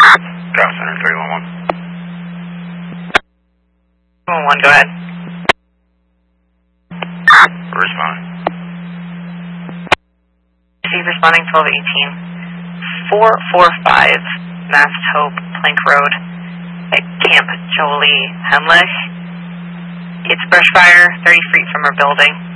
Ground Center 311. 111, go ahead. Responding. Receive responding 1218. 445 Mast Hope Plank Road at Camp Jolie Hemlich. It's brush fire 30 feet from our building.